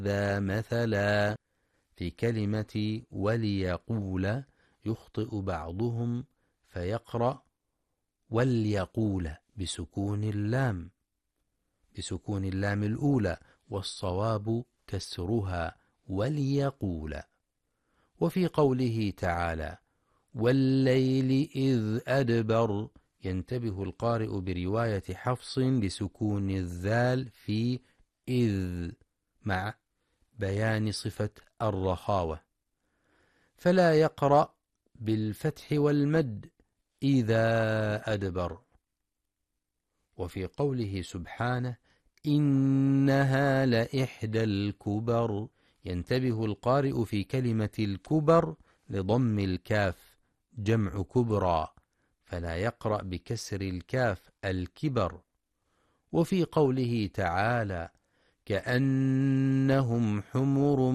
ذا مثلا. في كلمة وليقول يخطئ بعضهم فيقرأ وليقول بسكون اللام الأولى، والصواب كسرها وليقول. وفي قوله تعالى والليل إذ أدبر ينتبه القارئ برواية حفص لسكون الذال في إذ مع بيان صفة الرخاوة، فلا يقرأ بالفتح والمد إذا أدبر. وفي قوله سبحانه إنها لإحدى الكبر ينتبه القارئ في كلمة الكبر لضم الكاف جمع كبرى، فلا يقرأ بكسر الكاف الكبر. وفي قوله تعالى كأنهم حمر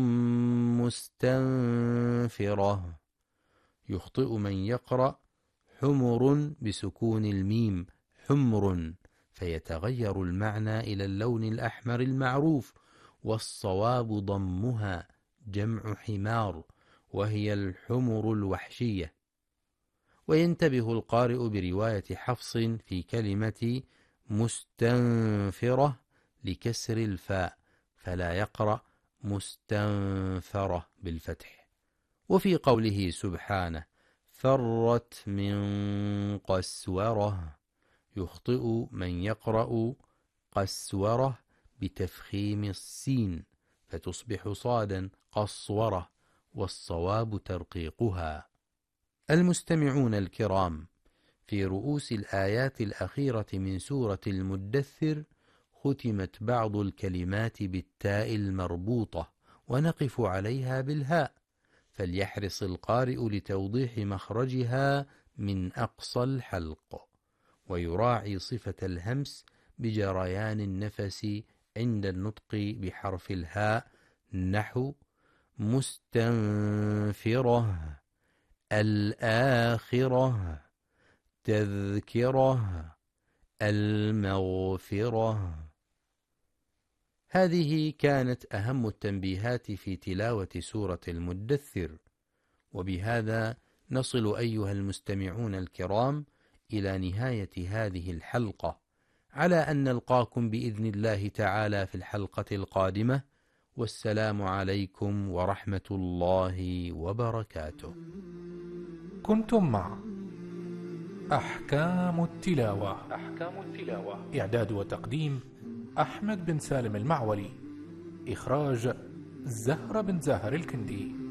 مستنفرة يخطئ من يقرأ حمر بسكون الميم حمر، فيتغير المعنى إلى اللون الأحمر المعروف، والصواب ضمها جمع حمار وهي الحمر الوحشية. وينتبه القارئ برواية حفص في كلمة مستنفرة لكسر الفاء، فلا يقرأ مستنفرة بالفتح. وفي قوله سبحانه فرت من قسورة يخطئ من يقرأ قسورة بتفخيم السين فتصبح صادا قصورة، والصواب ترقيقها. المستمعون الكرام، في رؤوس الآيات الأخيرة من سورة المدثر ختمت بعض الكلمات بالتاء المربوطة ونقف عليها بالهاء، فليحرص القارئ لتوضيح مخرجها من أقصى الحلق، ويراعي صفة الهمس بجريان النفس عند النطق بحرف الهاء، نحو مستنفرة، الآخرة، تذكرة، المغفرة. هذه كانت أهم التنبيهات في تلاوة سورة المدثر، وبهذا نصل أيها المستمعون الكرام إلى نهاية هذه الحلقة، على أن نلقاكم بإذن الله تعالى في الحلقة القادمة، والسلام عليكم ورحمة الله وبركاته. كنتم مع أحكام التلاوة. إعداد وتقديم أحمد بن سالم المعولي. إخراج زهرة بن زاهر الكندي.